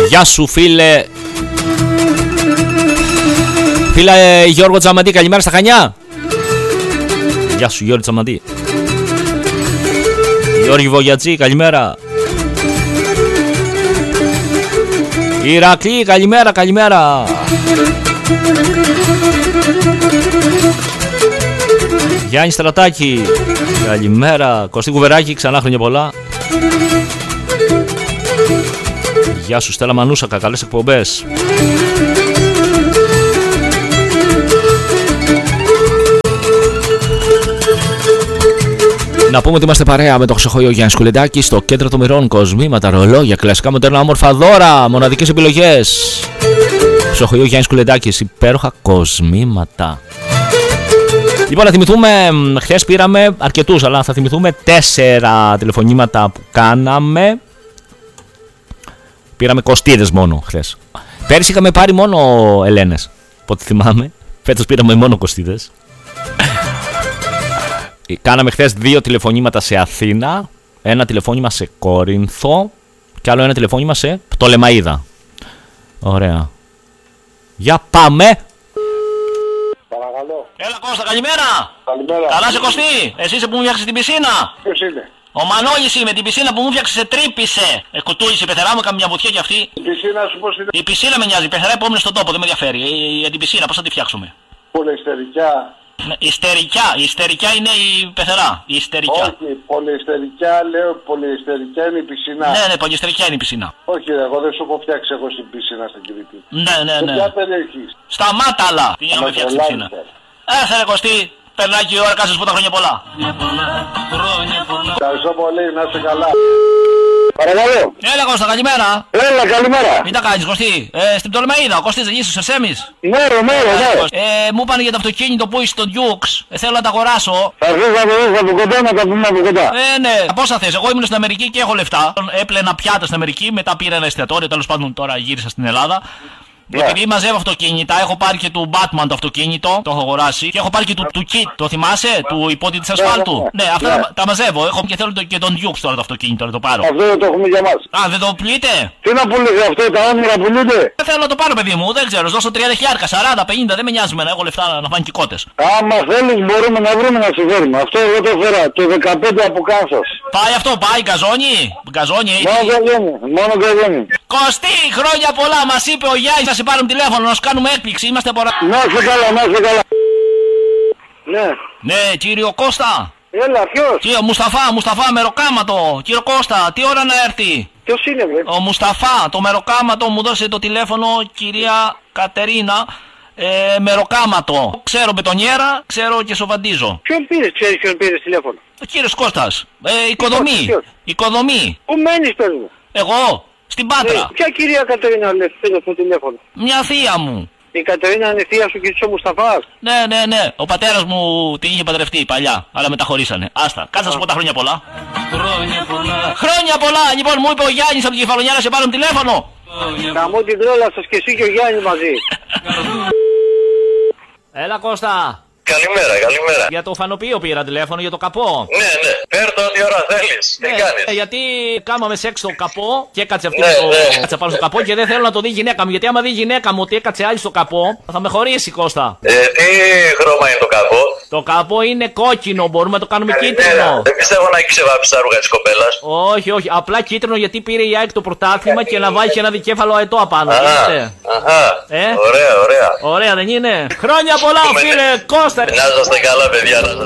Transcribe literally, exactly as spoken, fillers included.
Γεια σου φίλε. Φίλε Γιώργο Τζαμαντή, καλημέρα στα Χανιά. Γεια σου Γιώργο Τζαμαντή. Γιώργη Βογιατζή, καλημέρα. Ηρακλή, καλημέρα, καλημέρα. Γιάννη Στρατάκη, καλημέρα. Κωστή Κουβεράκη, ξανά χρόνια πολλά. Γεια σου Στέλλα Μανούσακα, καλές εκπομπές. Να πούμε ότι είμαστε παρέα με το Ξεχωριό Γιάννη Κουλεντάκη στο κέντρο των μοιρών. Κοσμήματα, ρολόγια, κλασικά μοντέρνα όμορφα δώρα, μοναδικές επιλογές. Ξεχωριό Γιάννη Κουλεντάκη, υπέροχα κοσμήματα. Λοιπόν, να θυμηθούμε, χθες πήραμε αρκετούς, αλλά θα θυμηθούμε τέσσερα τηλεφωνήματα που κάναμε. Πήραμε κοστίδες μόνο χθες. Πέρυσι είχαμε πάρει μόνο Ελένες, πότε θυμάμαι. Φέτος πήραμε μόνο κοστίδες. Κάναμε χθες δύο τηλεφωνήματα σε Αθήνα, ένα τηλεφώνημα σε Κόρινθο και άλλο ένα τηλεφώνημα σε Πτολεμαΐδα. Ωραία. Για πάμε! Παρακαλώ. Έλα Κώστα, καλημέρα! Καλημέρα. Καλά σε Κωστή, εσύ είσαι που μου φτιάξεις την πισίνα. Ποιος είναι? Ο Μανώλης είμαι, την πισίνα που μου φτιάξε σε τρύπησε. Εκοτούλησε η πεθερά μου, έκανε μια βουτιά κι αυτή. Η πισίνα σου πώς είναι? Η πισίνα με νοιάζει, η πεθερά επόμενη στον τόπο, δεν με ενδιαφέρει. Για την πισίνα, πώς θα τη φτιάξουμε? Πολυεστερικιά. Ιστερικιά, η ιστερικιά είναι η πεθερά. Η ιστερικιά. Όχι, πολυεστερικιά λέω, πολυεστερικιά είναι η πισίνα. Ναι, ναι, πολυεστερικιά είναι η πισίνα. Όχι, ρε, εγώ δεν σου έχω φτιάξει εγώ στην πισίνα στην Κρήτη. Ναι, ναι, ναι. Σε ποια περιοχή? Στα Μάταλα την είχαμε φτιάξει την πισίνα. Έθε ρε Κωστή, περνάει και η ώρα, κάτσε σου πω τα χρόνια πολλά. Ευχαριστώ πολύ, να είσαι καλά. Παρακαλώ. Έλα Κώστα, καλημέρα. Έλα, καλημέρα. Τι τα κάνεις Κωστή? Ε, στην Πτολεμαΐδα, ο Κωστής δεν είσαι στους Ερσέμις? Ναι, ρε, ναι, ρε, ναι. Ε, μου είπαν για το αυτοκίνητο που είσαι στο Dukes, ε, θέλω να τα αγοράσω. Θα έρθεις να το δεις από κοντά, να τα πούμε από κοντά. Ε, ναι, πόσα θες? Εγώ ήμουν στην Αμερική και έχω λεφτά. Έπλαινα πιάτα στην Αμερική, μετά πήρα ένα εστιατόριο, τέλος πάντων τώρα γύρισα στην Ελλάδα. Ναι. Επειδή μαζεύω αυτοκίνητα, έχω πάρει και του Batman το αυτοκίνητο, το έχω αγοράσει. Και έχω πάρει και του, του Kit, το θυμάσαι, του υπότη της ασφάλτου. Ναι, Ναι, αυτά ναι. Τα, τα μαζεύω. Έχω και θέλω το, και τον Dukes τώρα το αυτοκίνητο, να το πάρω. Αυτό δεν το έχουμε για μας. Α, δεν το πουλείτε? Τι να πουλήσει αυτό, τα όνειρα πουλούνται? Δεν θέλω να το πάρω, παιδί μου, δεν ξέρω. Δώσω τριάντα χιλιάρικα, σαράντα, πενήντα, δεν με νοιάζει με να έχω λεφτά να φάνε και κότες. Άμα θέλεις μπορούμε να βρούμε να σου φέρουμε. Αυτό εγώ το φέρα, το δεκαπέντε από Κάνσας. Πάει αυτό, πάει γκαζόνι. Γκαζόνι, Μόνο καζόνι, μόνο καζόνι. Κωστή, χρόνια πολλά, μας είπε ο Γιάννης να σε πάρουμε τηλέφωνο, να σου κάνουμε έκπληξη. Είμαστε πολλά. Να είσαι καλά, να είσαι καλά. Ναι. Ναι, κύριο Κώστα. Έλα, ποιος? Κύριο Μουσταφά, Μουσταφά, μεροκάματο. Κύριο Κώστα, τι ώρα να έρθει? Ποιος είναι, βρε? Ο Μουσταφά, το μεροκάματο μου δώσε το τηλέφωνο, κυρία Κατερίνα. Ε, μεροκάματο. Ξέρω μπετονιέρα, ξέρω και σοβαντίζω. Ποιον πήρες, ξέρεις ποιον πήρες τηλέφωνο? Ο κύριος Κώστας. Ε, οικοδομή. ποιος? Οικοδομή. Πού μένεις, πες μου? Εγώ, στην Πάτρα. Ε, ποια κυρία Κατερίνα λες, πήρες το τηλέφωνο? Μια θεία μου. Η Κατερίνα είναι θεία σου και είσαι ο Μουσταφάς? Ναι, ναι, ναι. Ο πατέρας μου την είχε παντρευτεί παλιά, αλλά μεταχωρήσανε. Άστα, κάτσε να σου πω τα χρόνια πολλά. Χρόνια πολλά. Χρόνια πολλά! Λοιπόν, μου είπε ο Γιάννης από την Κεφαλονιά να σε πάρουν τηλέφωνο. Καμώ την τρόλα σας και εσύ και ο Γιάννης μαζί. Έλα Κώστα. Καλημέρα, καλημέρα. Για το φανοποιείο πήρα τηλέφωνο, για το καπό. Ναι, ναι. Φέρ' το ό,τι ώρα θέλεις. Τι Ναι, κάνεις? ε, γιατί κάμαμε σεξ στο καπό και έκατσε αυτή Ναι, στο... ναι. έκατσε πάνω στο καπό και δεν θέλω να το δει η γυναίκα μου. Γιατί άμα δει η γυναίκα μου ότι έκατσε άλλη στο καπό, θα με χωρίσει Κώστα. Ε, τι χρώμα είναι το καπό? Το καπό είναι κόκκινο, μπορούμε να το κάνουμε Καλημέρα. κίτρινο. Δεν πιστεύω να έχει ξεβάψει τα ρούχα της κοπέλας. Όχι, όχι, απλά κίτρινο γιατί πήρε η ΑΕΚ το πρωτάθλημα και να βάλει και ένα δικέφαλο αετό απάνω. Α, Είδατε? αχα. Ε? Ωραία, ωραία. Ωραία, δεν είναι? Χρόνια πολλά, Πούμε, φίλε Κώστα. Να είσαστε καλά, παιδιά. Να είσαστε